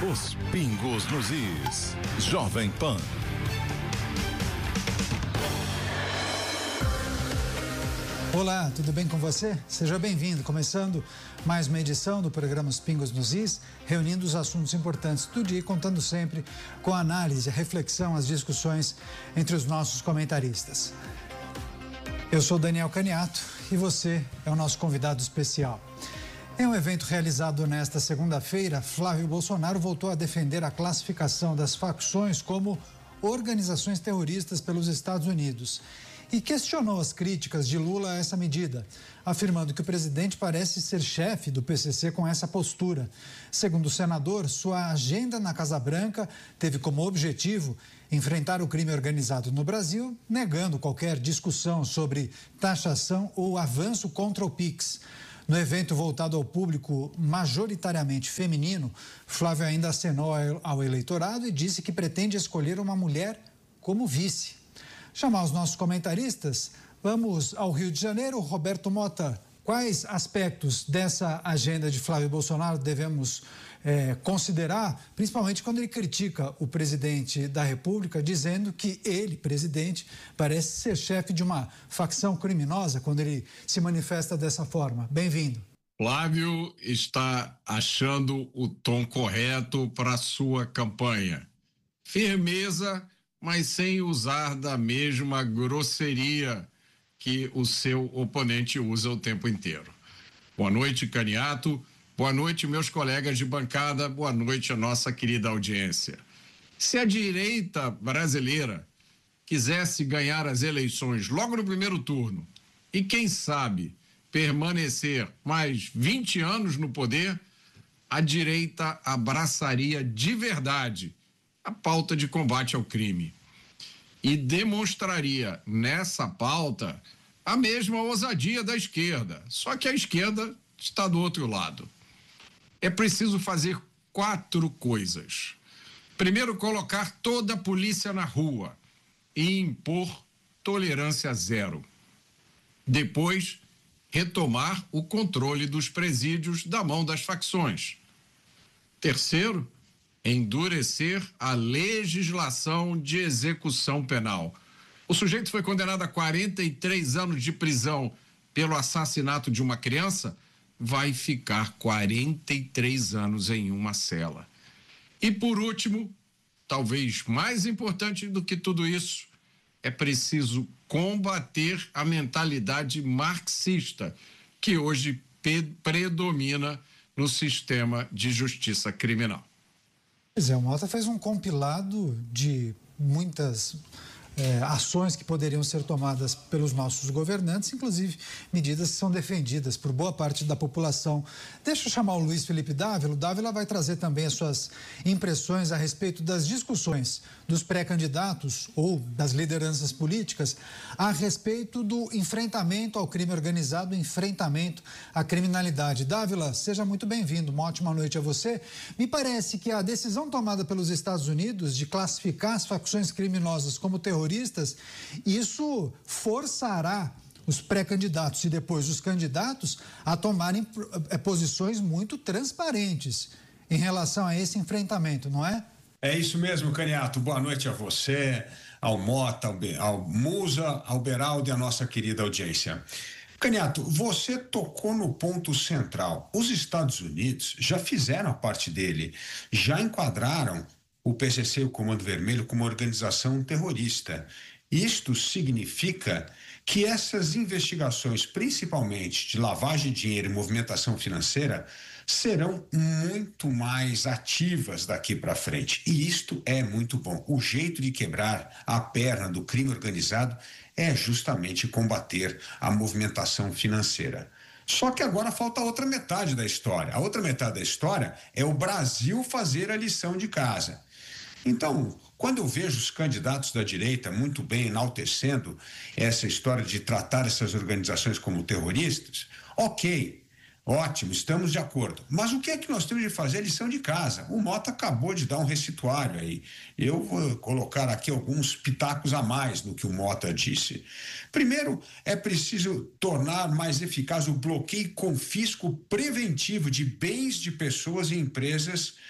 Os pingos nos is. Jovem Pan. Olá, tudo bem com você? Seja bem-vindo. Começando mais uma edição do programa Os Pingos nos Is, reunindo os assuntos importantes do dia e contando sempre com a análise, a reflexão, as discussões entre os nossos comentaristas. Eu sou Daniel Caniato e você é o nosso convidado especial. Em um evento realizado nesta segunda-feira, Flávio Bolsonaro voltou a defender a classificação das facções como organizações terroristas pelos Estados Unidos e questionou as críticas de Lula a essa medida, afirmando que o presidente parece ser chefe do PCC com essa postura. Segundo o senador, sua agenda na Casa Branca teve como objetivo enfrentar o crime organizado no Brasil, negando qualquer discussão sobre taxação ou avanço contra o PIX. No evento voltado ao público majoritariamente feminino, Flávio ainda acenou ao eleitorado e disse que pretende escolher uma mulher como vice. Chamar os nossos comentaristas, vamos ao Rio de Janeiro. Roberto Mota, quais aspectos dessa agenda de Flávio Bolsonaro devemos considerar, principalmente quando ele critica o presidente da República, dizendo que ele, presidente, parece ser chefe de uma facção criminosa quando ele se manifesta dessa forma? Bem-vindo. Flávio está achando o tom correto para a sua campanha. Firmeza, mas sem usar da mesma grosseria que o seu oponente usa o tempo inteiro. Boa noite, Caniato. Boa noite, meus colegas de bancada. Boa noite, a nossa querida audiência. Se a direita brasileira quisesse ganhar as eleições logo no primeiro turno e, quem sabe, permanecer mais 20 anos no poder, a direita abraçaria de verdade a pauta de combate ao crime e demonstraria nessa pauta a mesma ousadia da esquerda, só que a esquerda está do outro lado. É preciso fazer 4 coisas. Primeiro, colocar toda a polícia na rua e impor tolerância zero. Depois, retomar o controle dos presídios da mão das facções. Terceiro, endurecer a legislação de execução penal. O sujeito foi condenado a 43 anos de prisão pelo assassinato de uma criança, vai ficar 43 anos em uma cela. E por último, talvez mais importante do que tudo isso, é preciso combater a mentalidade marxista que hoje predomina no sistema de justiça criminal. Pois é, o Mota fez um compilado de muitas ações que poderiam ser tomadas pelos nossos governantes, inclusive medidas que são defendidas por boa parte da população. Deixa eu chamar o Luiz Felipe Dávila. O Dávila vai trazer também as suas impressões a respeito das discussões dos pré-candidatos ou das lideranças políticas a respeito do enfrentamento ao crime organizado, enfrentamento à criminalidade. Dávila, seja muito bem-vindo. Uma ótima noite a você. Me parece que a decisão tomada pelos Estados Unidos de classificar as facções criminosas como terroristas, isso forçará os pré-candidatos e depois os candidatos a tomarem posições muito transparentes em relação a esse enfrentamento, não é? É isso mesmo, Caniato. Boa noite a você, ao Mota, ao Musa, ao Beraldo e a nossa querida audiência. Caniato, você tocou no ponto central. Os Estados Unidos já fizeram a parte dele, já enquadraram o PCC, o Comando Vermelho, como organização terrorista. Isto significa que essas investigações, principalmente de lavagem de dinheiro e movimentação financeira, serão muito mais ativas daqui para frente. E isto é muito bom. O jeito de quebrar a perna do crime organizado é justamente combater a movimentação financeira. Só que agora falta a outra metade da história. A outra metade da história é o Brasil fazer a lição de casa. Então, quando eu vejo os candidatos da direita muito bem enaltecendo essa história de tratar essas organizações como terroristas, ok, ótimo, estamos de acordo. Mas o que é que nós temos de fazer? A lição de casa. O Mota acabou de dar um receituário aí. Eu vou colocar aqui alguns pitacos a mais do que o Mota disse. Primeiro, é preciso tornar mais eficaz o bloqueio e confisco preventivo de bens de pessoas e empresas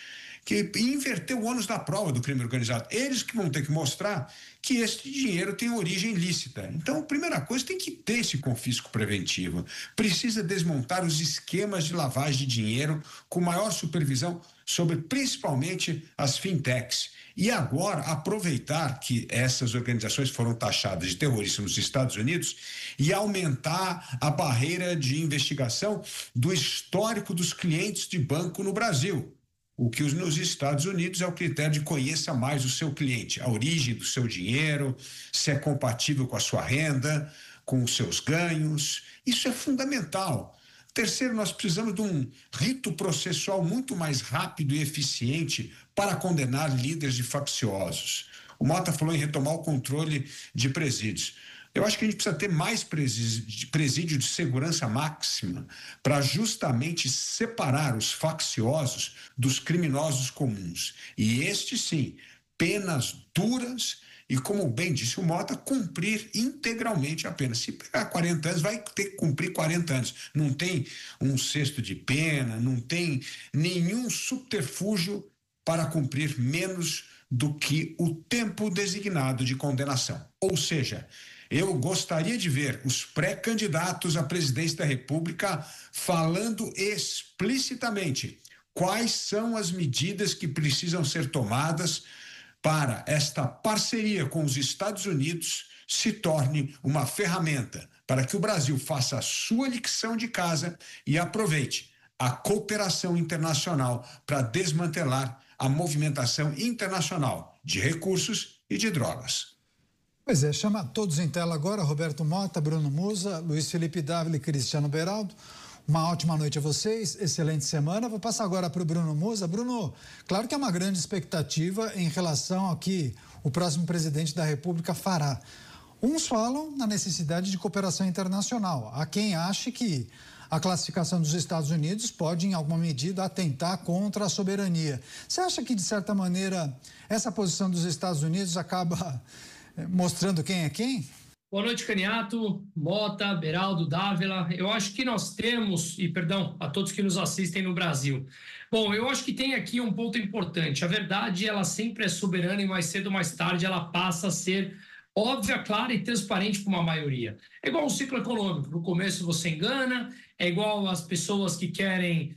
que inverter o ônus da prova do crime organizado. Eles que vão ter que mostrar que este dinheiro tem origem ilícita. Então, a primeira coisa, tem que ter esse confisco preventivo. Precisa desmontar os esquemas de lavagem de dinheiro com maior supervisão sobre principalmente as fintechs. E agora, aproveitar que essas organizações foram taxadas de terroristas nos Estados Unidos e aumentar a barreira de investigação do histórico dos clientes de banco no Brasil. O que nos Estados Unidos é o critério de conheça mais o seu cliente, a origem do seu dinheiro, se é compatível com a sua renda, com os seus ganhos. Isso é fundamental. Terceiro, nós precisamos de um rito processual muito mais rápido e eficiente para condenar líderes de facciosos. O Mota falou em retomar o controle de presídios. Eu acho que a gente precisa ter mais presídio de segurança máxima para justamente separar os facciosos dos criminosos comuns. E este sim, penas duras e, como bem disse o Mota, cumprir integralmente a pena. Se pegar 40 anos, vai ter que cumprir 40 anos. Não tem um cesto de pena, não tem nenhum subterfúgio para cumprir menos do que o tempo designado de condenação. Ou seja, eu gostaria de ver os pré-candidatos à presidência da República falando explicitamente quais são as medidas que precisam ser tomadas para esta parceria com os Estados Unidos se torne uma ferramenta para que o Brasil faça a sua lição de casa e aproveite a cooperação internacional para desmantelar a movimentação internacional de recursos e de drogas. Pois é, chama todos em tela agora, Roberto Mota, Bruno Musa, Luiz Felipe Dávila e Cristiano Beraldo. Uma ótima noite a vocês, excelente semana. Vou passar agora para o Bruno Musa. Bruno, claro que é uma grande expectativa em relação ao que o próximo presidente da República fará. Uns falam na necessidade de cooperação internacional. Há quem ache que a classificação dos Estados Unidos pode, em alguma medida, atentar contra a soberania. Você acha que, de certa maneira, essa posição dos Estados Unidos acaba mostrando quem é quem? Boa noite, Caniato, Mota, Beraldo, Dávila. Eu acho que nós temos, e perdão a todos que nos assistem no Brasil. Bom, eu acho que tem aqui um ponto importante. A verdade, ela sempre é soberana e mais cedo ou mais tarde ela passa a ser óbvia, clara e transparente para uma maioria. É igual um ciclo econômico. No começo você engana, é igual as pessoas que querem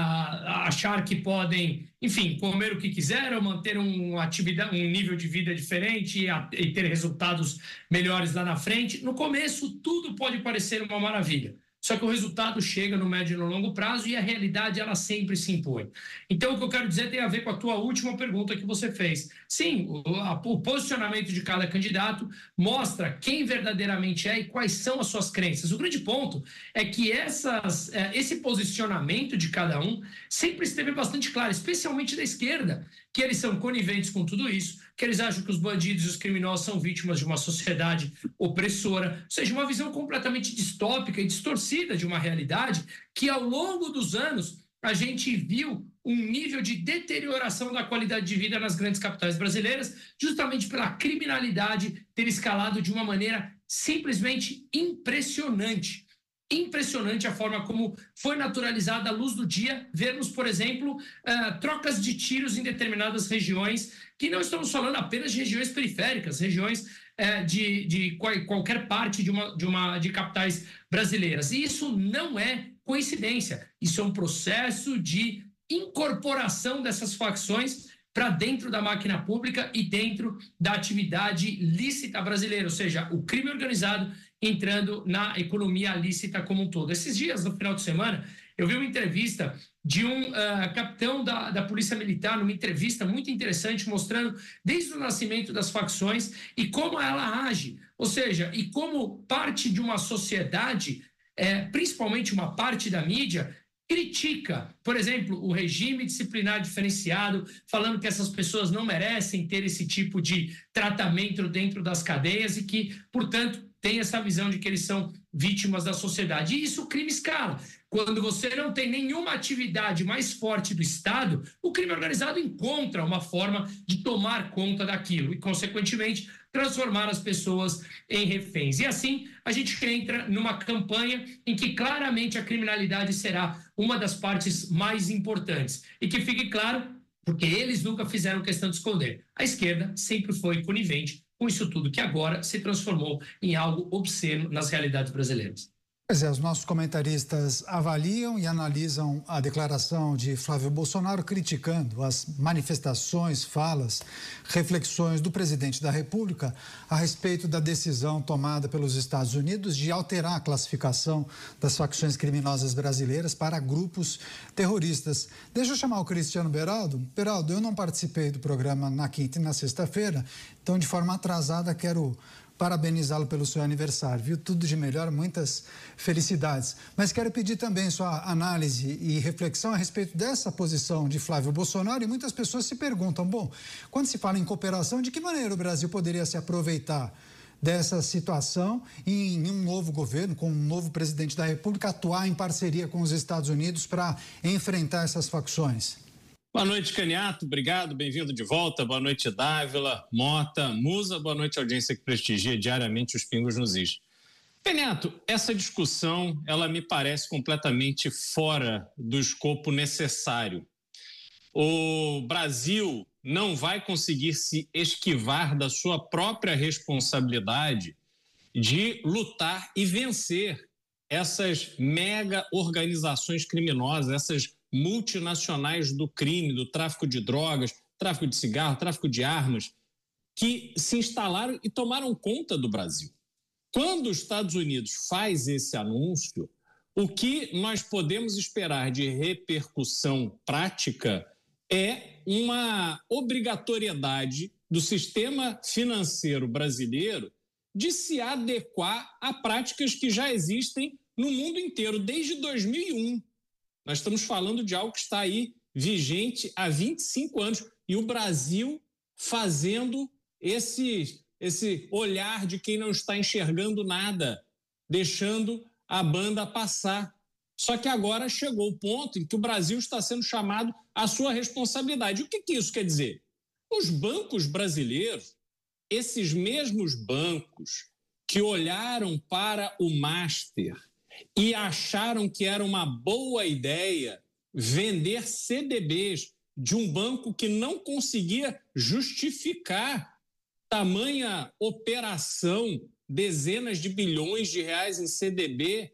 achar que podem, enfim, comer o que quiser ou manter uma atividade, um nível de vida diferente e ter resultados melhores lá na frente. No começo, tudo pode parecer uma maravilha. Só que o resultado chega no médio e no longo prazo e a realidade, ela sempre se impõe. Então, o que eu quero dizer tem a ver com a tua última pergunta que você fez. Sim, o posicionamento de cada candidato mostra quem verdadeiramente é e quais são as suas crenças. O grande ponto é que esse posicionamento de cada um sempre esteve bastante claro, especialmente da esquerda, que eles são coniventes com tudo isso, que eles acham que os bandidos e os criminosos são vítimas de uma sociedade opressora, ou seja, uma visão completamente distópica e distorcida de uma realidade que, ao longo dos anos, a gente viu um nível de deterioração da qualidade de vida nas grandes capitais brasileiras, justamente pela criminalidade ter escalado de uma maneira simplesmente impressionante. Impressionante a forma como foi naturalizada à luz do dia, vermos, por exemplo, trocas de tiros em determinadas regiões, que não estamos falando apenas de regiões periféricas, regiões de qualquer parte de capitais brasileiras. E isso não é coincidência, isso é um processo de incorporação dessas facções para dentro da máquina pública e dentro da atividade lícita brasileira, ou seja, o crime organizado entrando na economia lícita como um todo. Esses dias, no final de semana, eu vi uma entrevista de um capitão da Polícia Militar, numa entrevista muito interessante, mostrando desde o nascimento das facções e como ela age, ou seja, e como parte de uma sociedade, principalmente uma parte da mídia, critica, por exemplo, o regime disciplinar diferenciado, falando que essas pessoas não merecem ter esse tipo de tratamento dentro das cadeias e que, portanto, tem essa visão de que eles são vítimas da sociedade. E isso o crime escala. Quando você não tem nenhuma atividade mais forte do Estado, o crime organizado encontra uma forma de tomar conta daquilo e, consequentemente, transformar as pessoas em reféns. E assim, a gente entra numa campanha em que claramente a criminalidade será uma das partes mais importantes. E que fique claro, porque eles nunca fizeram questão de esconder. A esquerda sempre foi conivente com isso tudo, que agora se transformou em algo obsceno nas realidades brasileiras. Pois é, os nossos comentaristas avaliam e analisam a declaração de Flávio Bolsonaro criticando as manifestações, falas, reflexões do presidente da República a respeito da decisão tomada pelos Estados Unidos de alterar a classificação das facções criminosas brasileiras para grupos terroristas. Deixa eu chamar o Cristiano Beraldo. Beraldo, eu não participei do programa na quinta e na sexta-feira, então de forma atrasada quero parabenizá-lo pelo seu aniversário, viu? Tudo de melhor, muitas felicidades. Mas quero pedir também sua análise e reflexão a respeito dessa posição de Flávio Bolsonaro, e muitas pessoas se perguntam, bom, quando se fala em cooperação, de que maneira o Brasil poderia se aproveitar dessa situação e em um novo governo, com um novo presidente da República, atuar em parceria com os Estados Unidos para enfrentar essas facções? Boa noite, Caniato. Obrigado, bem-vindo de volta. Boa noite, Dávila, Mota, Musa. Boa noite, audiência que prestigia diariamente os Pingos nos Is. Caniato, essa discussão, ela me parece completamente fora do escopo necessário. O Brasil não vai conseguir se esquivar da sua própria responsabilidade de lutar e vencer essas mega organizações criminosas, essas multinacionais do crime, do tráfico de drogas, tráfico de cigarro, tráfico de armas, que se instalaram e tomaram conta do Brasil. Quando os Estados Unidos faz esse anúncio, o que nós podemos esperar de repercussão prática é uma obrigatoriedade do sistema financeiro brasileiro de se adequar a práticas que já existem no mundo inteiro, desde 2001. Nós estamos falando de algo que está aí vigente há 25 anos. E o Brasil fazendo esse olhar de quem não está enxergando nada, deixando a banda passar. Só que agora chegou o ponto em que o Brasil está sendo chamado à sua responsabilidade. O que isso quer dizer? Os bancos brasileiros, esses mesmos bancos que olharam para o Master e acharam que era uma boa ideia vender CDBs de um banco que não conseguia justificar tamanha operação, dezenas de bilhões de reais em CDB,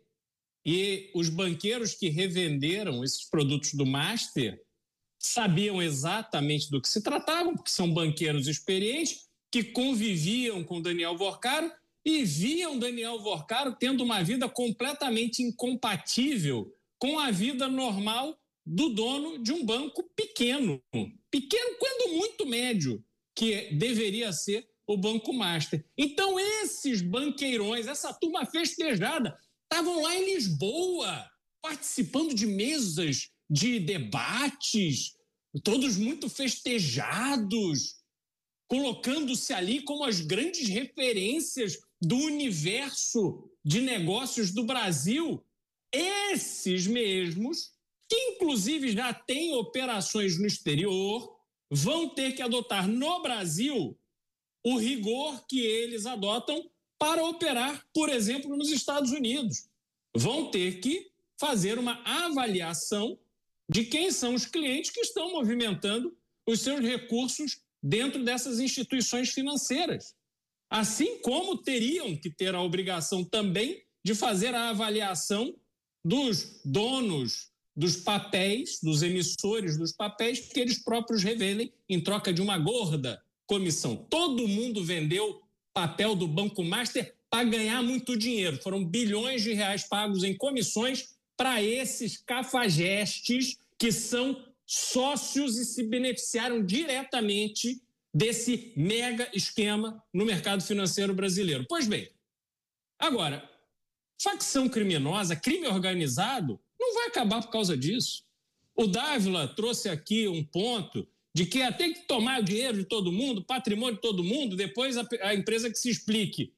e os banqueiros que revenderam esses produtos do Master sabiam exatamente do que se tratavam, porque são banqueiros experientes que conviviam com Daniel Vorcaro e viam Daniel Vorcaro tendo uma vida completamente incompatível com a vida normal do dono de um banco pequeno, quando muito médio, que deveria ser o Banco Master. Então esses banqueirões, essa turma festejada, estavam lá em Lisboa, participando de mesas de debates, todos muito festejados, colocando-se ali como as grandes referências do universo de negócios do Brasil. Esses mesmos, que inclusive já têm operações no exterior, vão ter que adotar no Brasil o rigor que eles adotam para operar, por exemplo, nos Estados Unidos. Vão ter que fazer uma avaliação de quem são os clientes que estão movimentando os seus recursos dentro dessas instituições financeiras. Assim como teriam que ter a obrigação também de fazer a avaliação dos donos dos papéis, dos emissores dos papéis, que eles próprios revendem em troca de uma gorda comissão. Todo mundo vendeu papel do Banco Master para ganhar muito dinheiro. Foram bilhões de reais pagos em comissões para esses cafajestes que são sócios e se beneficiaram diretamente desse mega esquema no mercado financeiro brasileiro. Pois bem, agora, facção criminosa, crime organizado, não vai acabar por causa disso. O Dávila trouxe aqui um ponto de que tem que tomar o dinheiro de todo mundo, patrimônio de todo mundo, depois a empresa que se explique.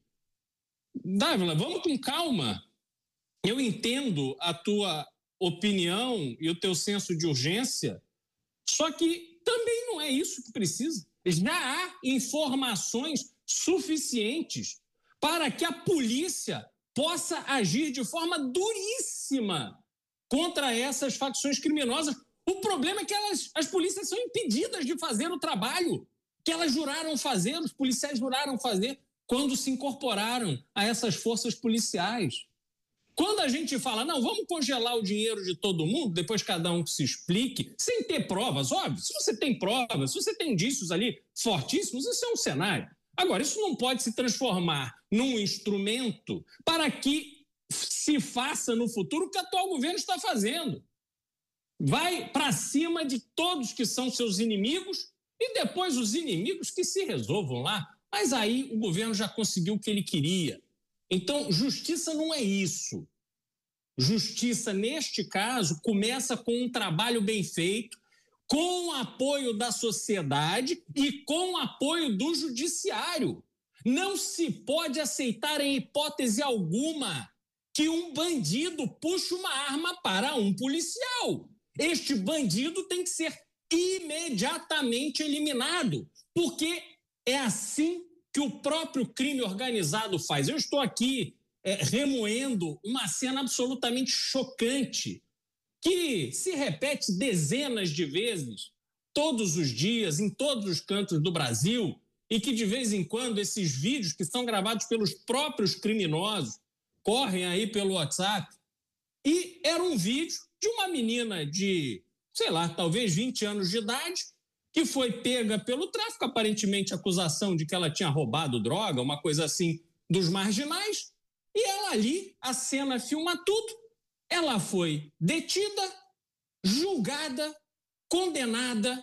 Dávila, vamos com calma. Eu entendo a tua opinião e o teu senso de urgência, só que também não é isso que precisa. Já há informações suficientes para que a polícia possa agir de forma duríssima contra essas facções criminosas, O problema é que as polícias são impedidas de fazer o trabalho que elas juraram fazer, os policiais juraram fazer quando se incorporaram a essas forças policiais. Quando a gente fala, não, vamos congelar o dinheiro de todo mundo, depois cada um se explique, sem ter provas, óbvio, se você tem provas, se você tem indícios ali fortíssimos, isso é um cenário. Agora, isso não pode se transformar num instrumento para que se faça no futuro o que o atual governo está fazendo. Vai para cima de todos que são seus inimigos e depois os inimigos que se resolvam lá. Mas aí o governo já conseguiu o que ele queria. Então, justiça não é isso. Justiça, neste caso, começa com um trabalho bem feito, com o apoio da sociedade e com o apoio do judiciário. Não se pode aceitar em hipótese alguma que um bandido puxe uma arma para um policial. Este bandido tem que ser imediatamente eliminado, porque é assim que o próprio crime organizado faz. Eu estou aqui remoendo uma cena absolutamente chocante, que se repete dezenas de vezes, todos os dias, em todos os cantos do Brasil, e que de vez em quando esses vídeos que são gravados pelos próprios criminosos correm aí pelo WhatsApp. E era um vídeo de uma menina de, sei lá, talvez 20 anos de idade, que foi pega pelo tráfico, aparentemente acusação de que ela tinha roubado droga, uma coisa assim, dos marginais, e ela ali, a cena filma tudo, ela foi detida, julgada, condenada,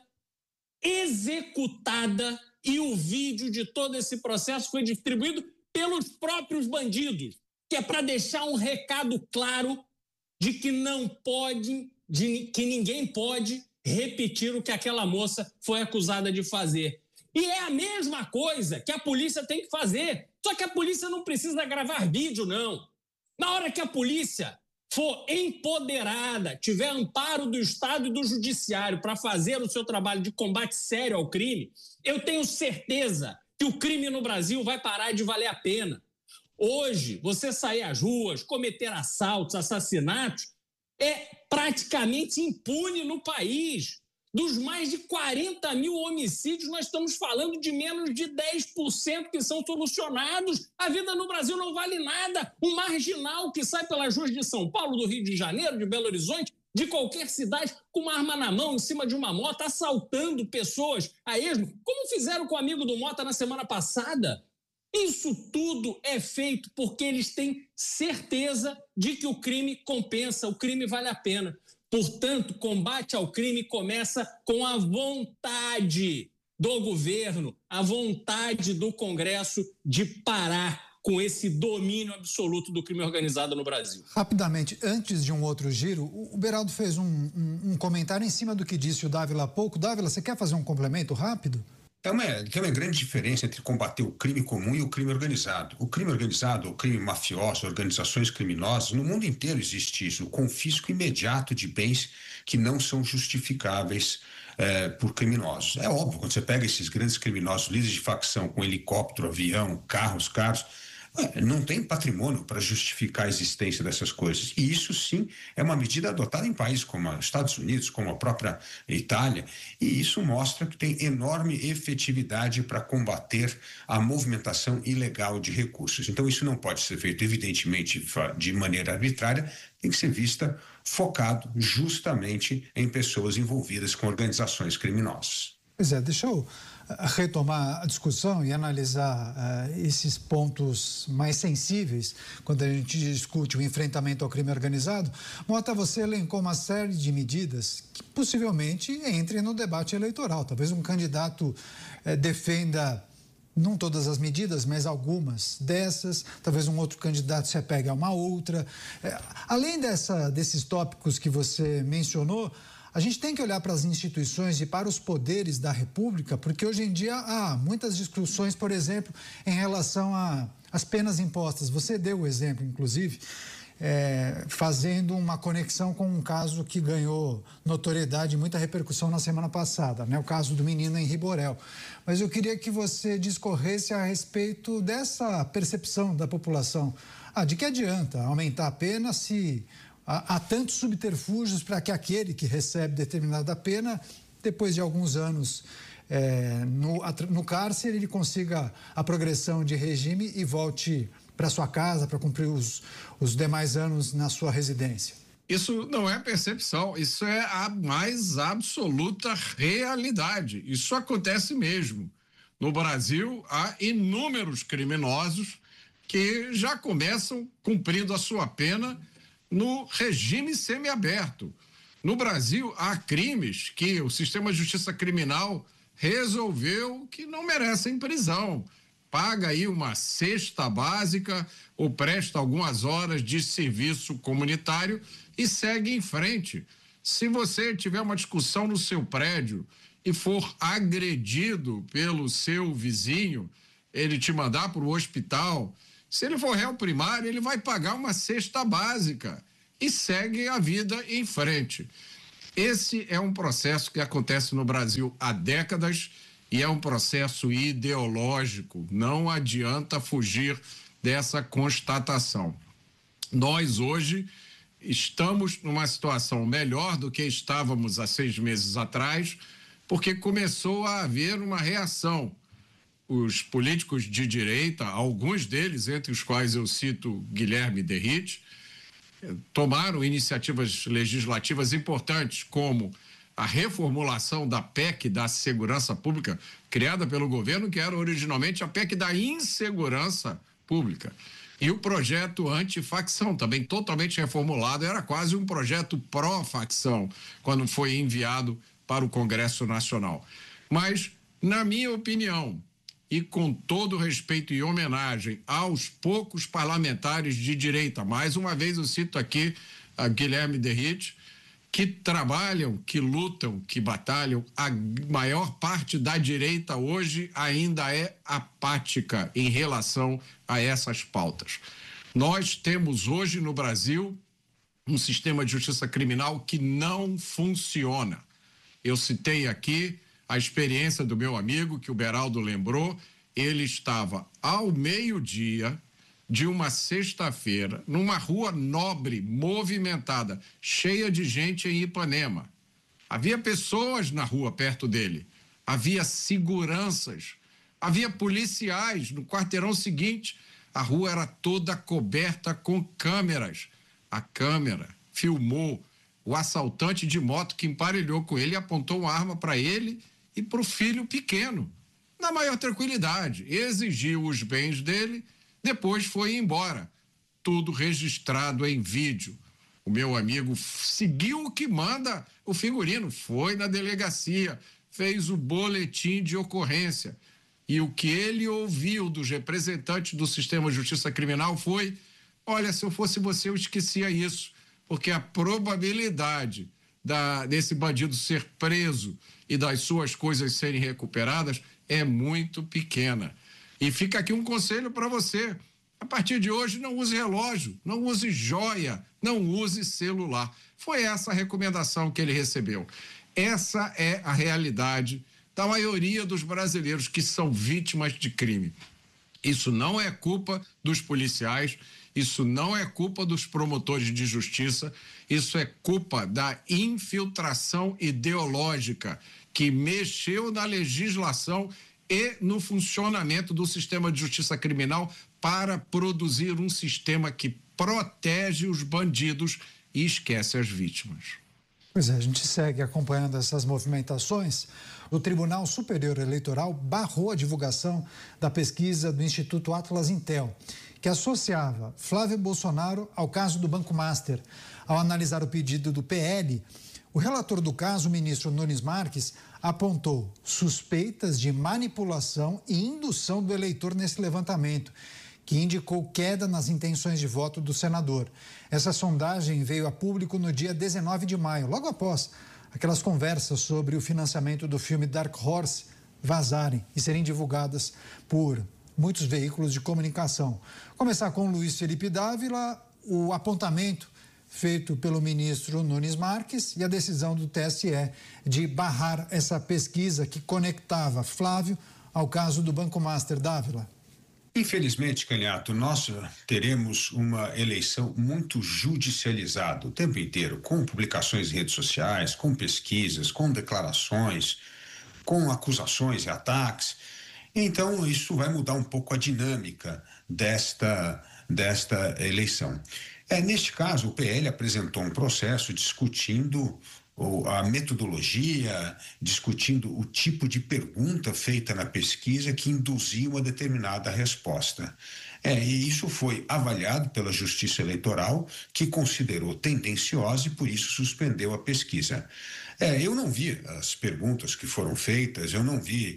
executada, e o vídeo de todo esse processo foi distribuído pelos próprios bandidos, que é para deixar um recado claro de que não pode, que ninguém pode repetir o que aquela moça foi acusada de fazer. E é a mesma coisa que a polícia tem que fazer, só que a polícia não precisa gravar vídeo, não. Na hora que a polícia for empoderada, tiver amparo do Estado e do Judiciário para fazer o seu trabalho de combate sério ao crime, eu tenho certeza que o crime no Brasil vai parar de valer a pena. Hoje, você sair às ruas, cometer assaltos, assassinatos, é praticamente impune no país. Dos mais de 40 mil homicídios, nós estamos falando de menos de 10% que são solucionados. A vida no Brasil não vale nada. Um marginal que sai pelas ruas de São Paulo, do Rio de Janeiro, de Belo Horizonte, de qualquer cidade, com uma arma na mão, em cima de uma moto, assaltando pessoas a esmo, como fizeram com o amigo do Mota na semana passada. Isso tudo é feito porque eles têm certeza de que o crime compensa, o crime vale a pena. Portanto, combate ao crime começa com a vontade do governo, a vontade do Congresso de parar com esse domínio absoluto do crime organizado no Brasil. Rapidamente, antes de um outro giro, o Beraldo fez um comentário em cima do que disse o Dávila há pouco. Dávila, você quer fazer um complemento rápido? Tem uma grande diferença entre combater o crime comum e o crime organizado. O crime organizado, o crime mafioso, organizações criminosas, no mundo inteiro existe isso, o confisco imediato de bens que não são justificáveis por criminosos. É óbvio, quando você pega esses grandes criminosos, líderes de facção com helicóptero, avião, carros, não tem patrimônio para justificar a existência dessas coisas. E isso, sim, é uma medida adotada em países como os Estados Unidos, como a própria Itália, e isso mostra que tem enorme efetividade para combater a movimentação ilegal de recursos. Então, isso não pode ser feito, evidentemente, de maneira arbitrária, tem que ser vista focado justamente em pessoas envolvidas com organizações criminosas. Pois é, deixa eu retomar a discussão e analisar esses pontos mais sensíveis quando a gente discute o enfrentamento ao crime organizado. Mota, você elencou uma série de medidas que possivelmente entrem no debate eleitoral. Talvez um candidato defenda não todas as medidas, mas algumas dessas, talvez um outro candidato se apegue a uma outra. Além desses tópicos que você mencionou, a gente tem que olhar para as instituições e para os poderes da República, porque hoje em dia há muitas discussões, por exemplo, em relação às penas impostas. Você deu o exemplo, inclusive, fazendo uma conexão com um caso que ganhou notoriedade e muita repercussão na semana passada, né? O caso do menino Henri Borel. Mas eu queria que você discorresse a respeito dessa percepção da população. De que adianta aumentar a pena se há tantos subterfúgios para que aquele que recebe determinada pena, depois de alguns anos no cárcere, ele consiga a progressão de regime e volte para sua casa para cumprir os demais anos na sua residência. Isso não é percepção, isso é a mais absoluta realidade. Isso acontece mesmo. No Brasil, há inúmeros criminosos que já começam cumprindo a sua pena no regime semiaberto. No Brasil, há crimes que o sistema de justiça criminal resolveu que não merecem prisão. Paga aí uma cesta básica ou presta algumas horas de serviço comunitário e segue em frente. Se você tiver uma discussão no seu prédio e for agredido pelo seu vizinho, ele te mandar para o hospital, se ele for réu primário, ele vai pagar uma cesta básica e segue a vida em frente. Esse é um processo que acontece no Brasil há décadas e é um processo ideológico. Não adianta fugir dessa constatação. Nós hoje estamos numa situação melhor do que estávamos há 6 meses atrás, porque começou a haver uma reação. Os políticos de direita, alguns deles, entre os quais eu cito Guilherme Derrite, tomaram iniciativas legislativas importantes, como a reformulação da PEC da Segurança Pública, criada pelo governo, que era originalmente a PEC da Insegurança Pública. E o projeto antifacção, também totalmente reformulado, era quase um projeto pró-facção, quando foi enviado para o Congresso Nacional. Mas, na minha opinião, e com todo respeito e homenagem aos poucos parlamentares de direita, mais uma vez eu cito aqui a Guilherme Derrite, que trabalham, que lutam, que batalham, a maior parte da direita hoje ainda é apática em relação a essas pautas. Nós temos hoje no Brasil um sistema de justiça criminal que não funciona. Eu citei aqui a experiência do meu amigo, que o Beraldo lembrou. Ele estava ao meio-dia de uma sexta-feira, numa rua nobre, movimentada, cheia de gente em Ipanema. Havia pessoas na rua perto dele, havia seguranças, havia policiais no quarteirão seguinte. A rua era toda coberta com câmeras. A câmera filmou o assaltante de moto que emparelhou com ele e apontou uma arma para ele e para o filho pequeno, na maior tranquilidade. Exigiu os bens dele, depois foi embora. Tudo registrado em vídeo. O meu amigo seguiu o que manda o figurino, foi na delegacia, fez o boletim de ocorrência. E o que ele ouviu dos representantes do sistema de justiça criminal foi: olha, se eu fosse você, eu esquecia isso, porque a probabilidade desse bandido ser preso e das suas coisas serem recuperadas é muito pequena. E fica aqui um conselho para você: a partir de hoje, não use relógio, não use joia, não use celular. Foi essa a recomendação que ele recebeu. Essa é a realidade da maioria dos brasileiros que são vítimas de crime. Isso não é culpa dos policiais, isso não é culpa dos promotores de justiça, isso é culpa da infiltração ideológica que mexeu na legislação e no funcionamento do sistema de justiça criminal para produzir um sistema que protege os bandidos e esquece as vítimas. Pois é, a gente segue acompanhando essas movimentações. O Tribunal Superior Eleitoral barrou a divulgação da pesquisa do Instituto Atlas Intel, que associava Flávio Bolsonaro ao caso do Banco Master. Ao analisar o pedido do PL, o relator do caso, o ministro Nunes Marques, apontou suspeitas de manipulação e indução do eleitor nesse levantamento, que indicou queda nas intenções de voto do senador. Essa sondagem veio a público no dia 19 de maio, logo após aquelas conversas sobre o financiamento do filme Dark Horse vazarem e serem divulgadas por muitos veículos de comunicação. Começar com Luiz Felipe Dávila, o apontamento feito pelo ministro Nunes Marques e a decisão do TSE de barrar essa pesquisa que conectava Flávio ao caso do Banco Master. Dávila. Infelizmente, Canhato, nós teremos uma eleição muito judicializada o tempo inteiro, com publicações em redes sociais, com pesquisas, com declarações, com acusações e ataques. Então, isso vai mudar um pouco a dinâmica desta eleição. Neste caso, o PL apresentou um processo discutindo a metodologia, discutindo o tipo de pergunta feita na pesquisa que induzia uma determinada resposta. E isso foi avaliado pela Justiça Eleitoral, que considerou tendenciosa e por isso suspendeu a pesquisa. Eu não vi as perguntas que foram feitas, eu não vi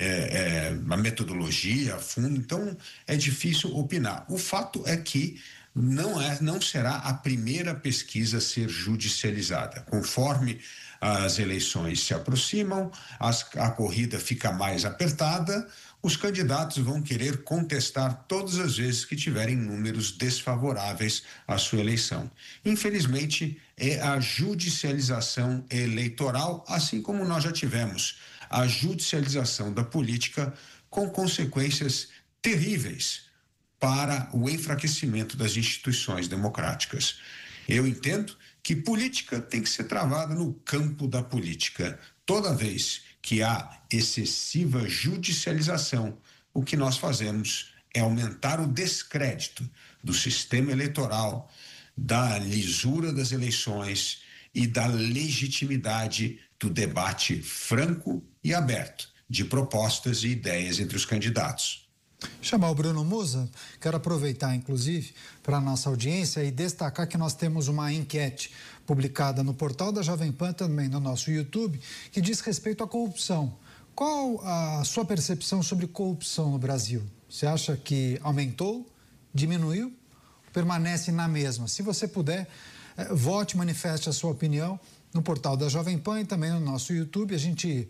a metodologia a fundo, então é difícil opinar. O fato é que não será a primeira pesquisa a ser judicializada. Conforme as eleições se aproximam, a corrida fica mais apertada, os candidatos vão querer contestar todas as vezes que tiverem números desfavoráveis à sua eleição. Infelizmente, é a judicialização eleitoral, assim como nós já tivemos a judicialização da política, com consequências terríveis para o enfraquecimento das instituições democráticas. Eu entendo que política tem que ser travada no campo da política. Toda vez que há excessiva judicialização, o que nós fazemos é aumentar o descrédito do sistema eleitoral, da lisura das eleições e da legitimidade do debate franco e aberto de propostas e ideias entre os candidatos. Chamar o Bruno Musa, quero aproveitar, inclusive, para a nossa audiência e destacar que nós temos uma enquete publicada no portal da Jovem Pan, também no nosso YouTube, que diz respeito à corrupção. Qual a sua percepção sobre corrupção no Brasil? Você acha que aumentou, diminuiu, permanece na mesma? Se você puder, vote, manifeste a sua opinião no portal da Jovem Pan e também no nosso YouTube. A gente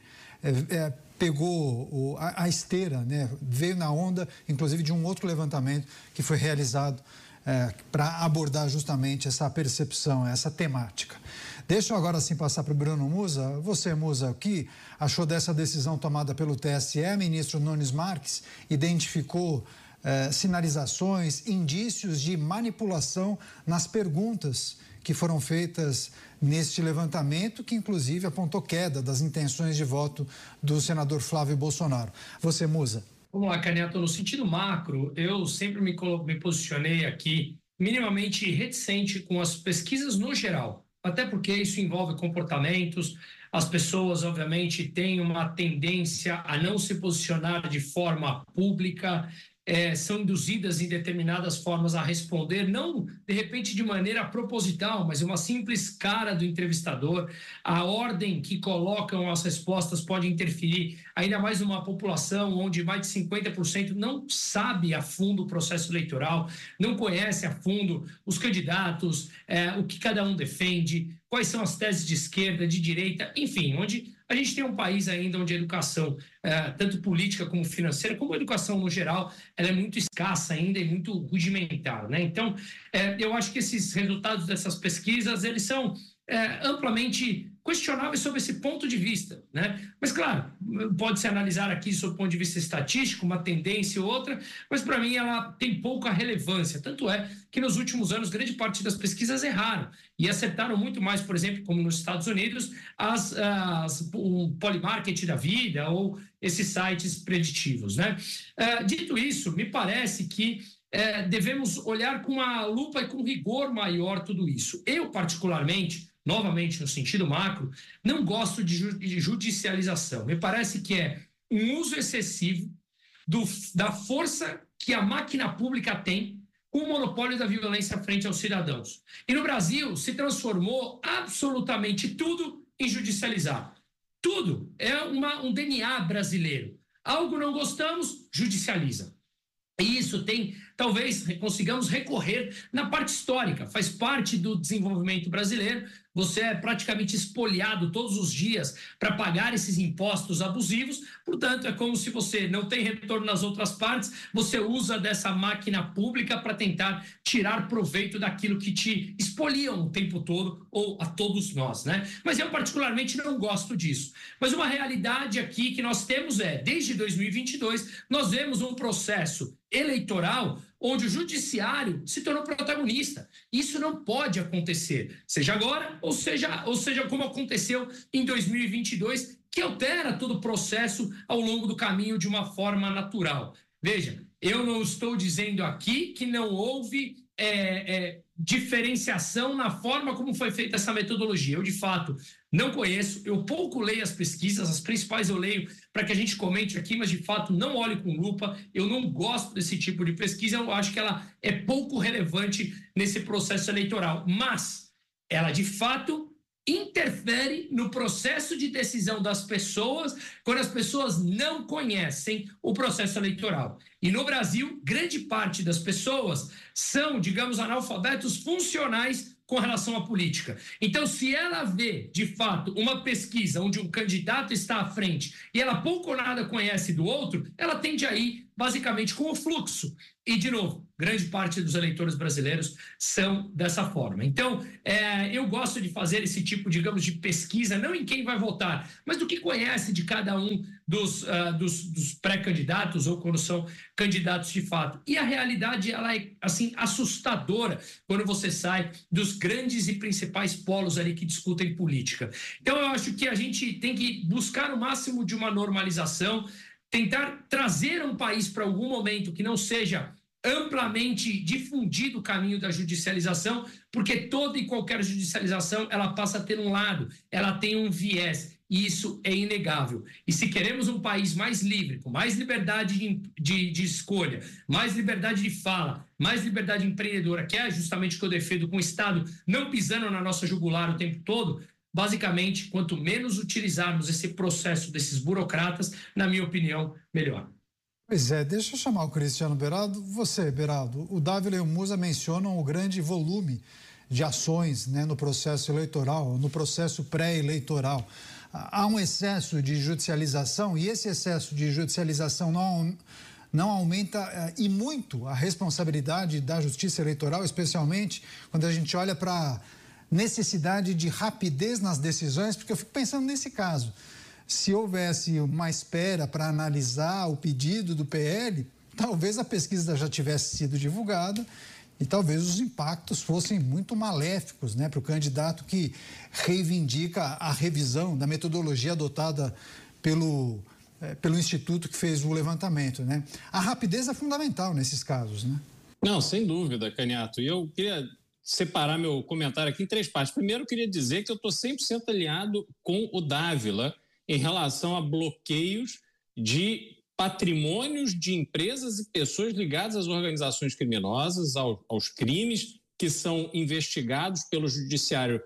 pegou a esteira, né? Veio na onda, inclusive, de um outro levantamento que foi realizado para abordar justamente essa percepção, essa temática. Deixa eu agora sim passar para o Bruno Musa. Você, Musa, o que achou dessa decisão tomada pelo TSE? Ministro Nunes Marques identificou sinalizações, indícios de manipulação nas perguntas que foram feitas neste levantamento, que inclusive apontou queda das intenções de voto do senador Flávio Bolsonaro. Você, Musa. Vamos lá, Canhato. No sentido macro, eu sempre me posicionei aqui minimamente reticente com as pesquisas no geral, até porque isso envolve comportamentos. As pessoas, obviamente, têm uma tendência a não se posicionar de forma pública, são induzidas em determinadas formas a responder, não de repente de maneira proposital, mas uma simples cara do entrevistador. A ordem que colocam as respostas pode interferir, ainda mais numa população onde mais de 50% não sabe a fundo o processo eleitoral, não conhece a fundo os candidatos, o que cada um defende, quais são as teses de esquerda, de direita, enfim, onde a gente tem um país ainda onde a educação, tanto política como financeira, como a educação no geral, ela é muito escassa ainda e muito rudimentar, né? Então, eu acho que esses resultados dessas pesquisas, eles são amplamente questionáveis sob esse ponto de vista, né? Mas, claro, pode-se analisar aqui sob o ponto de vista estatístico, uma tendência ou outra, mas, para mim, ela tem pouca relevância. Tanto é que, nos últimos anos, grande parte das pesquisas erraram e acertaram muito mais, por exemplo, como nos Estados Unidos, o Polymarket da vida ou esses sites preditivos, né? Dito isso, me parece que devemos olhar com uma lupa e com rigor maior tudo isso. Eu, particularmente, novamente no sentido macro, não gosto de judicialização. Me parece que é um uso excessivo da força que a máquina pública tem com o monopólio da violência frente aos cidadãos. E no Brasil se transformou absolutamente tudo em judicializar. Tudo é um DNA brasileiro. Algo não gostamos, judicializa. E isso tem talvez consigamos recorrer na parte histórica, faz parte do desenvolvimento brasileiro. Você é praticamente espoliado todos os dias para pagar esses impostos abusivos, portanto, é como se você não tem retorno nas outras partes, você usa dessa máquina pública para tentar tirar proveito daquilo que te espoliam o tempo todo, ou a todos nós, né? Mas eu particularmente não gosto disso. Mas uma realidade aqui que nós temos desde 2022, nós vemos um processo eleitoral onde o judiciário se tornou protagonista. Isso não pode acontecer, seja agora ou seja como aconteceu em 2022, que altera todo o processo ao longo do caminho de uma forma natural. Veja, eu não estou dizendo aqui que não houve diferenciação na forma como foi feita essa metodologia. Eu, de fato, não conheço, eu pouco leio as pesquisas, as principais eu leio para que a gente comente aqui, mas, de fato, não olho com lupa, eu não gosto desse tipo de pesquisa, eu acho que ela é pouco relevante nesse processo eleitoral, mas ela, de fato, interfere no processo de decisão das pessoas quando as pessoas não conhecem o processo eleitoral. E no Brasil, grande parte das pessoas são, digamos, analfabetos funcionais com relação à política. Então, se ela vê, de fato, uma pesquisa onde um candidato está à frente e ela pouco ou nada conhece do outro, ela tende a ir, basicamente, com o fluxo. E, de novo, grande parte dos eleitores brasileiros são dessa forma. Então, eu gosto de fazer esse tipo, digamos, de pesquisa, não em quem vai votar, mas do que conhece de cada um dos pré-candidatos ou quando são candidatos de fato. E a realidade, ela é, assim, assustadora quando você sai dos grandes e principais polos ali que discutem política. Então, eu acho que a gente tem que buscar o máximo de uma normalização, tentar trazer um país para algum momento que não seja amplamente difundido o caminho da judicialização, porque toda e qualquer judicialização, ela passa a ter um lado, ela tem um viés, e isso é inegável. E se queremos um país mais livre, com mais liberdade de escolha, mais liberdade de fala, mais liberdade empreendedora, que é justamente o que eu defendo, com o Estado não pisando na nossa jugular o tempo todo, basicamente, quanto menos utilizarmos esse processo desses burocratas, na minha opinião, melhor. Pois é, deixa eu chamar o Cristiano Beraldo. Você, Beraldo, o Dávila e o Musa mencionam o grande volume de ações, né, no processo eleitoral, no processo pré-eleitoral. Há um excesso de judicialização e esse excesso de judicialização não aumenta e muito a responsabilidade da justiça eleitoral, especialmente quando a gente olha para necessidade de rapidez nas decisões, porque eu fico pensando nesse caso. Se houvesse uma espera para analisar o pedido do PL, talvez a pesquisa já tivesse sido divulgada e talvez os impactos fossem muito maléficos, né, para o candidato que reivindica a revisão da metodologia adotada pelo instituto que fez o levantamento, né? A rapidez é fundamental nesses casos, né? Não, sem dúvida, Caniato. E eu queria separar meu comentário aqui em 3 partes. Primeiro, eu queria dizer que eu estou 100% alinhado com o Dávila em relação a bloqueios de patrimônios de empresas e pessoas ligadas às organizações criminosas, aos crimes que são investigados pelo judiciário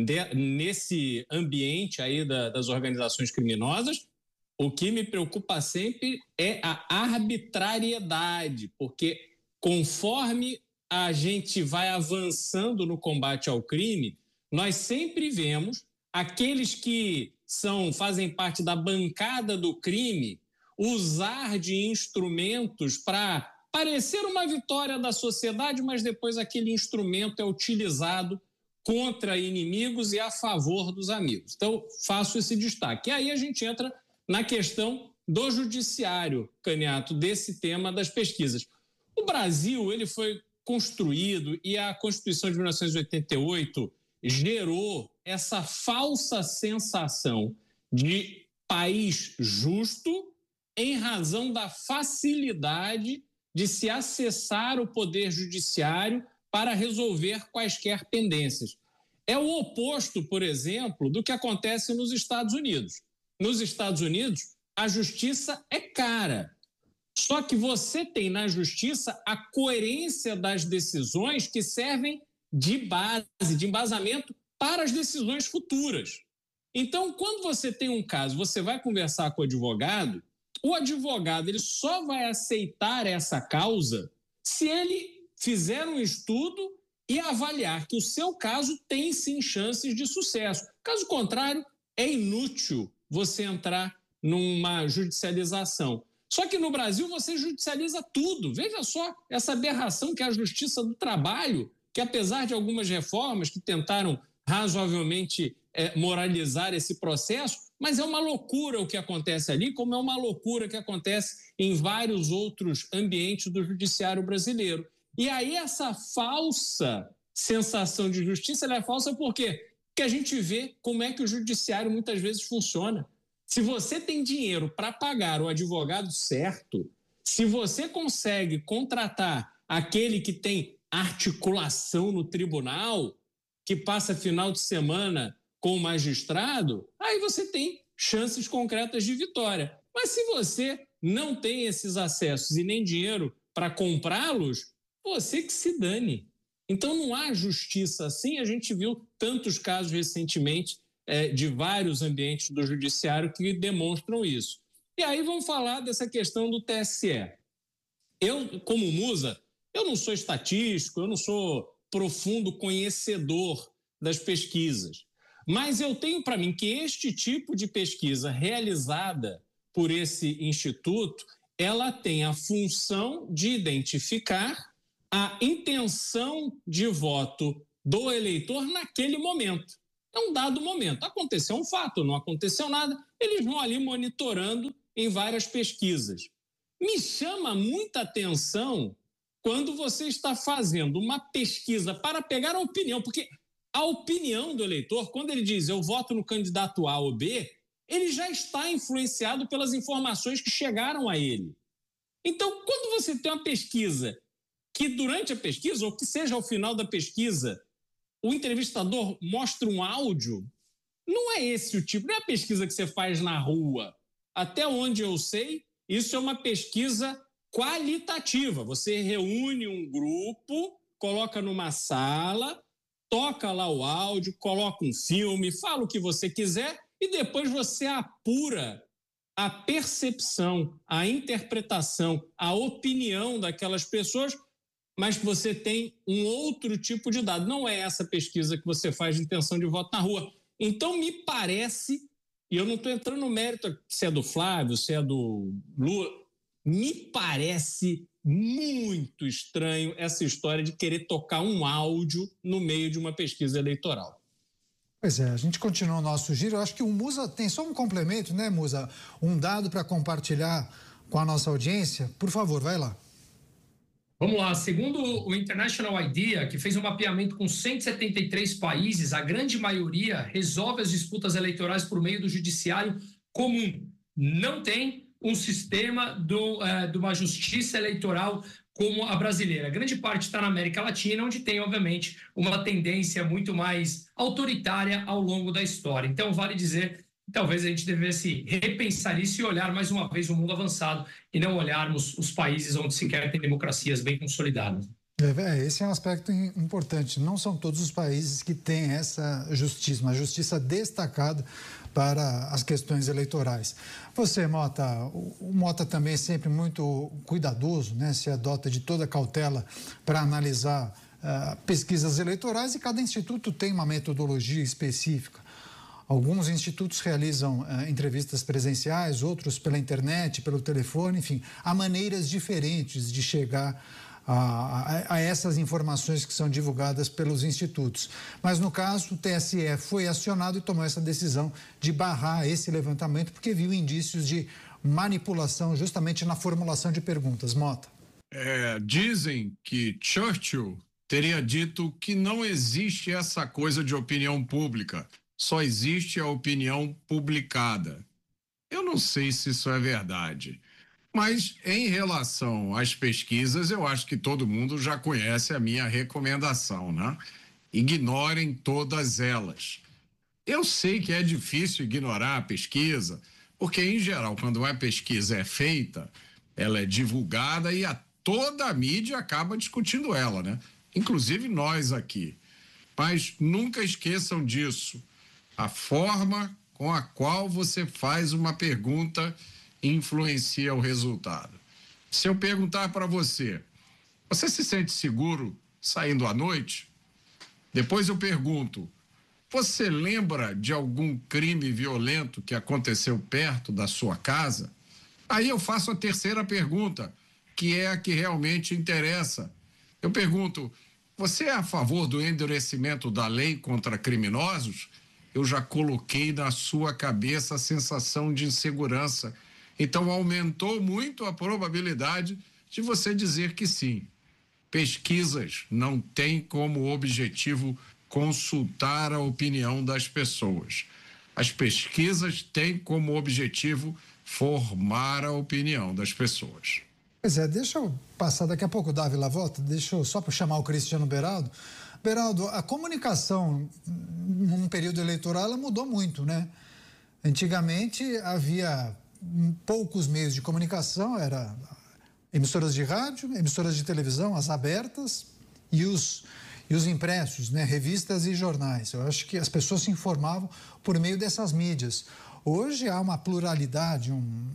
nesse ambiente aí das organizações criminosas. O que me preocupa sempre é a arbitrariedade, porque conforme a gente vai avançando no combate ao crime, nós sempre vemos aqueles que fazem parte da bancada do crime usar de instrumentos para parecer uma vitória da sociedade, mas depois aquele instrumento é utilizado contra inimigos e a favor dos amigos. Então, faço esse destaque. E aí a gente entra na questão do judiciário, Caniato, desse tema das pesquisas. O Brasil, ele foi construído e a Constituição de 1988 gerou essa falsa sensação de país justo em razão da facilidade de se acessar o poder judiciário para resolver quaisquer pendências. É o oposto, por exemplo, do que acontece nos Estados Unidos. Nos Estados Unidos, a justiça é cara. Só que você tem na justiça a coerência das decisões que servem de base, de embasamento para as decisões futuras. Então, quando você tem um caso, você vai conversar com o advogado ele só vai aceitar essa causa se ele fizer um estudo e avaliar que o seu caso tem sim chances de sucesso. Caso contrário, é inútil você entrar numa judicialização. Só que no Brasil você judicializa tudo. Veja só essa aberração que é a Justiça do Trabalho, que apesar de algumas reformas que tentaram razoavelmente moralizar esse processo, mas é uma loucura o que acontece ali, como é uma loucura que acontece em vários outros ambientes do judiciário brasileiro. E aí essa falsa sensação de justiça, ela é falsa por quê? Porque a gente vê como é que o judiciário muitas vezes funciona. Se você tem dinheiro para pagar o advogado certo, se você consegue contratar aquele que tem articulação no tribunal, que passa final de semana com o magistrado, aí você tem chances concretas de vitória. Mas se você não tem esses acessos e nem dinheiro para comprá-los, você que se dane. Então não há justiça assim. A gente viu tantos casos recentemente de vários ambientes do judiciário que demonstram isso. E aí vamos falar dessa questão do TSE. Eu, como Musa, eu não sou estatístico, eu não sou profundo conhecedor das pesquisas, mas eu tenho para mim que este tipo de pesquisa realizada por esse instituto, ela tem a função de identificar a intenção de voto do eleitor naquele momento. É um dado momento. Aconteceu um fato, não aconteceu nada, eles vão ali monitorando em várias pesquisas. Me chama muita atenção quando você está fazendo uma pesquisa para pegar a opinião, porque a opinião do eleitor, quando ele diz eu voto no candidato A ou B, ele já está influenciado pelas informações que chegaram a ele. Então, quando você tem uma pesquisa que durante a pesquisa, ou que seja ao final da pesquisa, o entrevistador mostra um áudio, não é esse o tipo, não é a pesquisa que você faz na rua. Até onde eu sei, isso é uma pesquisa qualitativa. Você reúne um grupo, coloca numa sala, toca lá o áudio, coloca um filme, fala o que você quiser e depois você apura a percepção, a interpretação, a opinião daquelas pessoas, mas você tem um outro tipo de dado. Não é essa pesquisa que você faz de intenção de voto na rua. Então, me parece, e eu não estou entrando no mérito se é do Flávio, se é do Lula, me parece muito estranho essa história de querer tocar um áudio no meio de uma pesquisa eleitoral. Pois é, a gente continua o nosso giro. Eu acho que o Musa tem só um complemento, né, Musa? Um dado para compartilhar com a nossa audiência. Por favor, vai lá. Vamos lá, segundo o International IDEA, que fez um mapeamento com 173 países, a grande maioria resolve as disputas eleitorais por meio do judiciário comum. Não tem um sistema de uma justiça eleitoral como a brasileira. A grande parte está na América Latina, onde tem, obviamente, uma tendência muito mais autoritária ao longo da história. Então, vale dizer talvez a gente devesse repensar isso e olhar mais uma vez o mundo avançado e não olharmos os países onde sequer tem democracias bem consolidadas. Esse é um aspecto importante. Não são todos os países que têm essa justiça, uma justiça destacada para as questões eleitorais. Você, Mota, o Mota também é sempre muito cuidadoso, né? Se adota de toda cautela para analisar pesquisas eleitorais e cada instituto tem uma metodologia específica. Alguns institutos realizam entrevistas presenciais, outros pela internet, pelo telefone, enfim, há maneiras diferentes de chegar a essas informações que são divulgadas pelos institutos. Mas, no caso, o TSE foi acionado e tomou essa decisão de barrar esse levantamento porque viu indícios de manipulação justamente na formulação de perguntas. Mota. Dizem que Churchill teria dito que não existe essa coisa de opinião pública. Só existe a opinião publicada. Eu não sei se isso é verdade, mas em relação às pesquisas, eu acho que todo mundo já conhece a minha recomendação, né? Ignorem todas elas. Eu sei que é difícil ignorar a pesquisa, porque, em geral, quando uma pesquisa é feita, ela é divulgada e toda a mídia acaba discutindo ela, né? Inclusive nós aqui. Mas nunca esqueçam disso. A forma com a qual você faz uma pergunta influencia o resultado. Se eu perguntar para você, Você se sente seguro saindo à noite? Depois eu pergunto, você lembra de algum crime violento que aconteceu perto da sua casa? Aí eu faço a terceira pergunta, que é a que realmente interessa. Eu pergunto, você é a favor do endurecimento da lei contra criminosos? Eu já coloquei na sua cabeça a sensação de insegurança. Então, aumentou muito a probabilidade de você dizer que sim. Pesquisas não têm como objetivo consultar a opinião das pessoas. As pesquisas têm como objetivo formar a opinião das pessoas. Pois é, deixa eu passar, daqui a pouco o Dávila volta, deixa eu só para chamar o Cristiano Beraldo. Beraldo, a comunicação num período eleitoral ela mudou muito, né? Antigamente havia poucos meios de comunicação, era emissoras de rádio, emissoras de televisão, as abertas e os impressos, né? Revistas e jornais. Eu acho que as pessoas se informavam por meio dessas mídias. Hoje há uma pluralidade,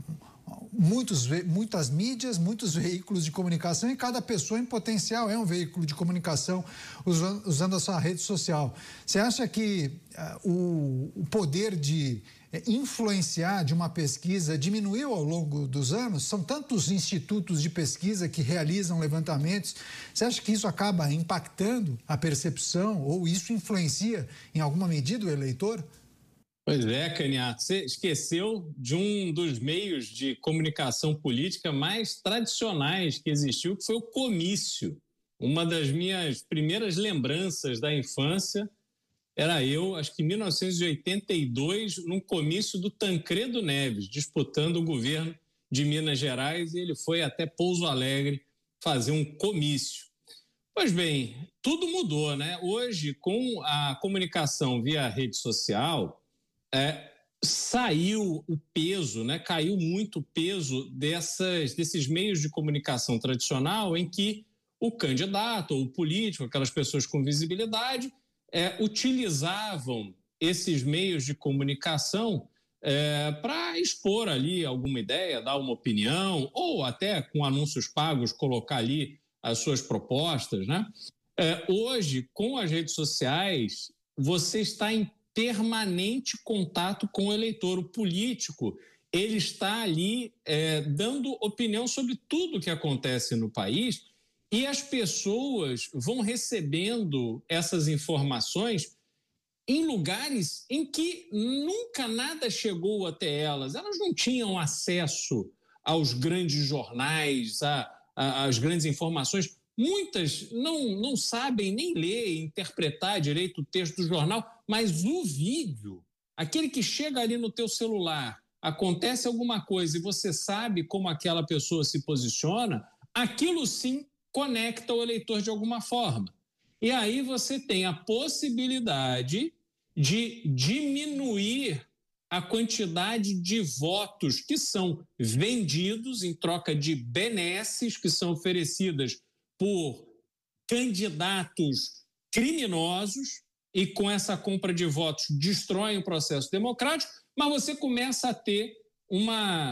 muitas mídias, muitos veículos de comunicação e cada pessoa em potencial é um veículo de comunicação usando a sua rede social. Você acha que o poder de influenciar de uma pesquisa diminuiu ao longo dos anos? São tantos institutos de pesquisa que realizam levantamentos. Você acha que isso acaba impactando a percepção ou isso influencia em alguma medida o eleitor? Pois é, Caniato, você esqueceu de um dos meios de comunicação política mais tradicionais que existiu, que foi o comício. Uma das minhas primeiras lembranças da infância era eu, acho que em 1982, num comício do Tancredo Neves, disputando o governo de Minas Gerais, e ele foi até Pouso Alegre fazer um comício. Pois bem, tudo mudou, né? Hoje, com a comunicação via rede social, saiu o peso, né? Caiu muito o peso desses meios de comunicação tradicional em que o candidato ou o político, aquelas pessoas com visibilidade, utilizavam esses meios de comunicação para expor ali alguma ideia, dar uma opinião, ou até com anúncios pagos colocar ali as suas propostas, né? Hoje, com as redes sociais, você está em permanente contato com o eleitor. O político, ele está ali dando opinião sobre tudo que acontece no país e as pessoas vão recebendo essas informações em lugares em que nunca nada chegou até elas. Elas não tinham acesso aos grandes jornais, às grandes informações. Muitas não sabem nem ler e interpretar direito o texto do jornal, mas o vídeo, aquele que chega ali no teu celular, acontece alguma coisa e você sabe como aquela pessoa se posiciona, aquilo sim conecta o eleitor de alguma forma. E aí você tem a possibilidade de diminuir a quantidade de votos que são vendidos em troca de benesses que são oferecidas por candidatos criminosos e com essa compra de votos destroem o processo democrático, mas você começa a ter um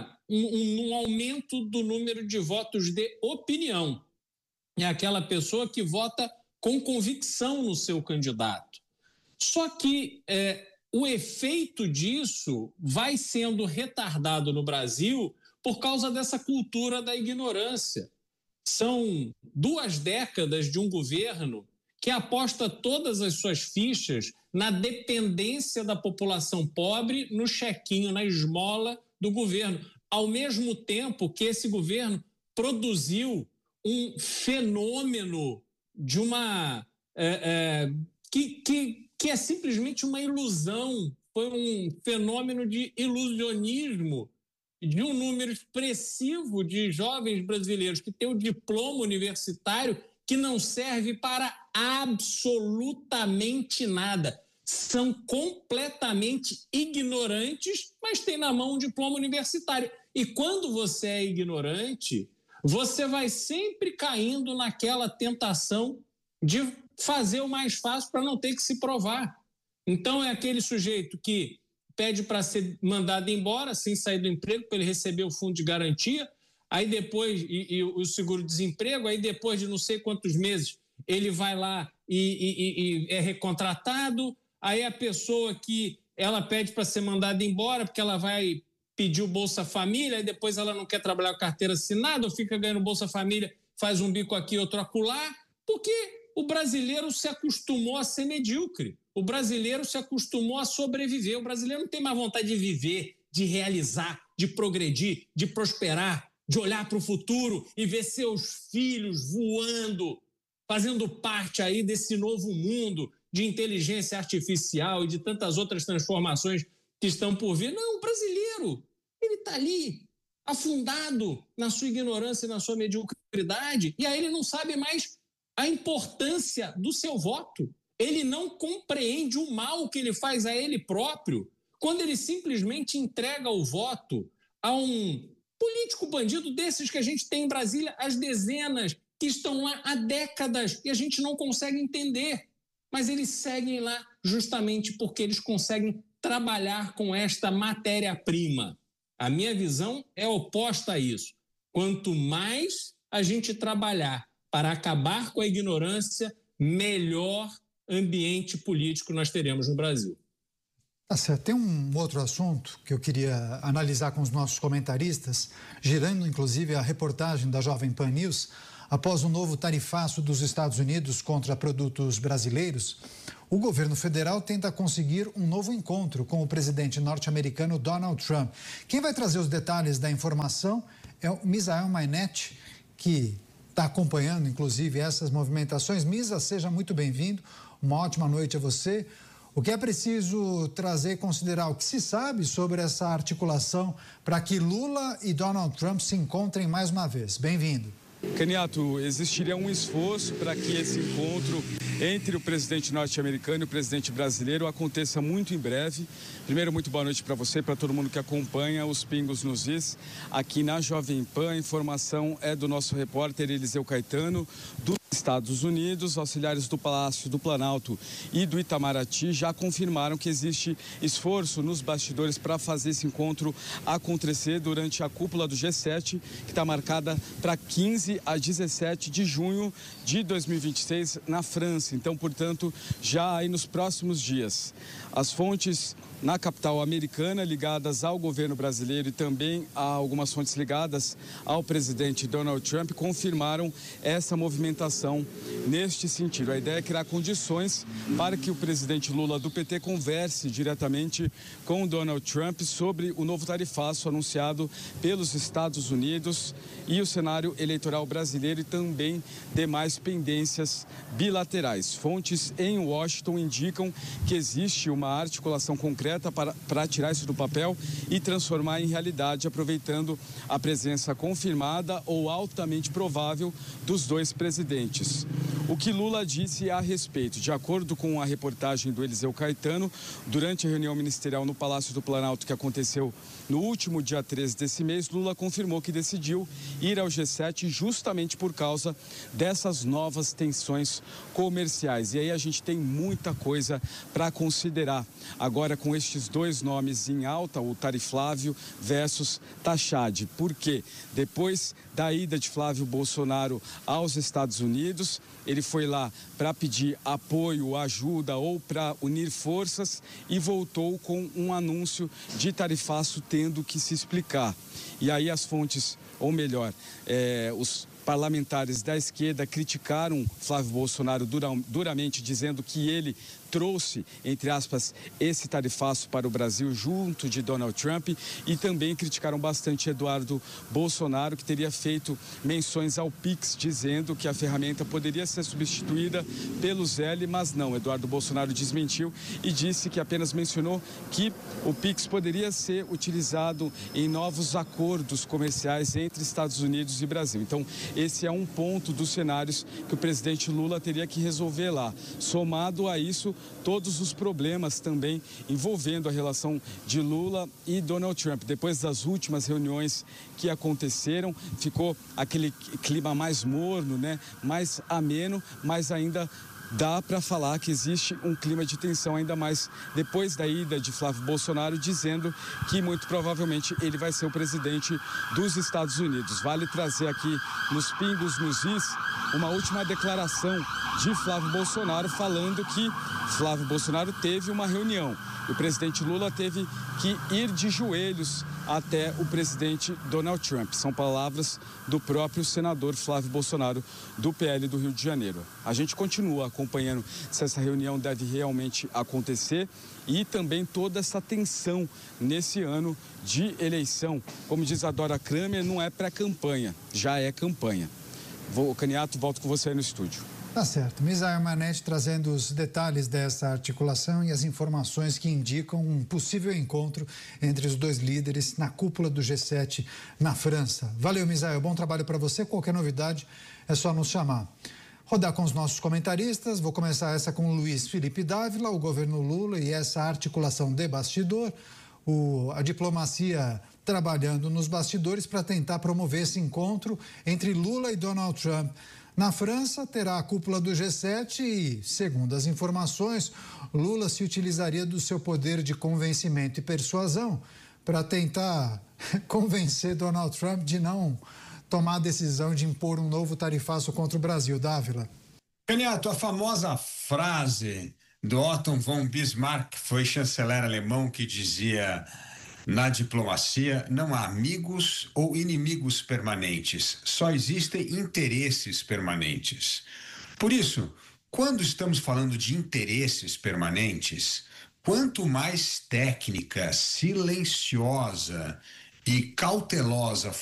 aumento do número de votos de opinião. É aquela pessoa que vota com convicção no seu candidato. Só que o efeito disso vai sendo retardado no Brasil por causa dessa cultura da ignorância. São 2 décadas de um governo que aposta todas as suas fichas na dependência da população pobre, no chequinho, na esmola do governo, ao mesmo tempo que esse governo produziu um fenômeno de uma que é simplesmente uma ilusão, foi um fenômeno de ilusionismo de um número expressivo de jovens brasileiros que têm o diploma universitário que não serve para absolutamente nada. São completamente ignorantes, mas têm na mão um diploma universitário. E quando você é ignorante, você vai sempre caindo naquela tentação de fazer o mais fácil para não ter que se provar. Então é aquele sujeito que pede para ser mandado embora sem sair do emprego, para ele receber o fundo de garantia. aí depois, e o seguro-desemprego, aí depois de não sei quantos meses, ele vai lá e é recontratado, aí a pessoa que ela pede para ser mandada embora porque ela vai pedir o Bolsa Família, aí depois ela não quer trabalhar com carteira assinada, ou fica ganhando Bolsa Família, faz um bico aqui, outro acolá, porque o brasileiro se acostumou a ser medíocre, o brasileiro se acostumou a sobreviver, o brasileiro não tem mais vontade de viver, de realizar, de progredir, de prosperar, de olhar para o futuro e ver seus filhos voando, fazendo parte aí desse novo mundo de inteligência artificial e de tantas outras transformações que estão por vir. Não, o brasileiro, ele está ali, afundado na sua ignorância e na sua mediocridade, e aí ele não sabe mais a importância do seu voto. Ele não compreende o mal que ele faz a ele próprio quando ele simplesmente entrega o voto a um político bandido desses que a gente tem em Brasília, as dezenas que estão lá há décadas e a gente não consegue entender. Mas eles seguem lá justamente porque eles conseguem trabalhar com esta matéria-prima. A minha visão é oposta a isso. Quanto mais a gente trabalhar para acabar com a ignorância, melhor ambiente político nós teremos no Brasil. Tá certo. Tem um outro assunto que eu queria analisar com os nossos comentaristas, girando inclusive a reportagem da Jovem Pan News. Após o novo tarifaço dos Estados Unidos contra produtos brasileiros, o governo federal tenta conseguir um novo encontro com o presidente norte-americano Donald Trump. Quem vai trazer os detalhes da informação é o Misael Mainetti, que está acompanhando, inclusive, essas movimentações. Misa, seja muito bem-vindo. Uma ótima noite a você. O que é preciso trazer e considerar? O que se sabe sobre essa articulação para que Lula e Donald Trump se encontrem mais uma vez? Bem-vindo. Caniato, existiria um esforço para que esse encontro entre o presidente norte-americano e o presidente brasileiro aconteça muito em breve. Primeiro, muito boa noite para você e para todo mundo que acompanha os Pingos nos Is aqui na Jovem Pan. A informação é do nosso repórter Eliseu Caetano, dos Estados Unidos. Auxiliares do Palácio do Planalto e do Itamaraty já confirmaram que existe esforço nos bastidores para fazer esse encontro acontecer durante a cúpula do G7, que está marcada para 15 a 17 de junho de 2026 na França. Então, portanto, já aí nos próximos dias. As fontes na capital americana ligadas ao governo brasileiro e também a algumas fontes ligadas ao presidente Donald Trump confirmaram essa movimentação neste sentido. A ideia é criar condições para que o presidente Lula do PT converse diretamente com Donald Trump sobre o novo tarifaço anunciado pelos Estados Unidos e o cenário eleitoral brasileiro e também demais pendências bilaterais. Fontes em Washington indicam que existe uma articulação concreta para tirar isso do papel e transformar em realidade, aproveitando a presença confirmada ou altamente provável dos dois presidentes. O que Lula disse a respeito, de acordo com a reportagem do Eliseu Caetano, durante a reunião ministerial no Palácio do Planalto que aconteceu no último dia 13 desse mês, Lula confirmou que decidiu ir ao G7 justamente por causa dessas novas tensões comerciais. E aí a gente tem muita coisa para considerar. Agora, com estes dois nomes em alta, o Tariflávio versus Tachad. Por quê? Depois da ida de Flávio Bolsonaro aos Estados Unidos, ele foi lá para pedir apoio, ajuda ou para unir forças e voltou com um anúncio de tarifaço tendo que se explicar. E aí as fontes, ou melhor, os parlamentares da esquerda criticaram Flávio Bolsonaro duramente, dizendo que ele trouxe, entre aspas, esse tarifaço para o Brasil junto de Donald Trump e também criticaram bastante Eduardo Bolsonaro, que teria feito menções ao Pix, dizendo que a ferramenta poderia ser substituída pelo Zelle, mas não. Eduardo Bolsonaro desmentiu e disse que apenas mencionou que o Pix poderia ser utilizado em novos acordos comerciais entre Estados Unidos e Brasil. Então, esse é um ponto dos cenários que o presidente Lula teria que resolver lá. Somado a isso, todos os problemas também envolvendo a relação de Lula e Donald Trump. Depois das últimas reuniões que aconteceram, ficou aquele clima mais morno, né? Mais ameno, mas ainda dá para falar que existe um clima de tensão, ainda mais depois da ida de Flávio Bolsonaro, dizendo que muito provavelmente ele vai ser o presidente dos Estados Unidos. Vale trazer aqui nos Pingos nos Is uma última declaração de Flávio Bolsonaro, falando que Flávio Bolsonaro teve uma reunião. O presidente Lula teve que ir de joelhos até o presidente Donald Trump. São palavras do próprio senador Flávio Bolsonaro, do PL do Rio de Janeiro. A gente continua acompanhando se essa reunião deve realmente acontecer e também toda essa tensão nesse ano de eleição. Como diz a Dora Kramer, não é pré-campanha, já é campanha. Caniato, volto com você aí no estúdio. Tá certo. Misael Manete trazendo os detalhes dessa articulação e as informações que indicam um possível encontro entre os dois líderes na cúpula do G7 na França. Valeu, Misael. Bom trabalho para você. Qualquer novidade é só nos chamar. Rodar com os nossos comentaristas. Vou começar essa com o Luiz Felipe Dávila, o governo Lula e essa articulação de bastidor. A diplomacia trabalhando nos bastidores para tentar promover esse encontro entre Lula e Donald Trump. Na França, terá a cúpula do G7 e, segundo as informações, Lula se utilizaria do seu poder de convencimento e persuasão para tentar convencer Donald Trump de não tomar a decisão de impor um novo tarifaço contra o Brasil. Dávila. Caniato, a famosa frase do Otto von Bismarck, foi chanceler alemão, que dizia: na diplomacia não há amigos ou inimigos permanentes, só existem interesses permanentes. Por isso, quando estamos falando de interesses permanentes, quanto mais técnica, silenciosa e cautelosa